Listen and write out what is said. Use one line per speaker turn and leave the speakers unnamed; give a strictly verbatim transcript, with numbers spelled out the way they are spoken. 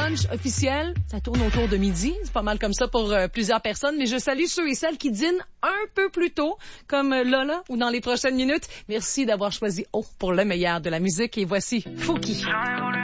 lunch officiel, ça tourne autour de midi. C'est pas mal comme ça pour euh, plusieurs personnes. Mais je salue ceux et celles qui dînent un peu plus tôt, comme euh, Lola ou dans les prochaines minutes. Merci d'avoir choisi O pour le meilleur de la musique. Et voici Fouki.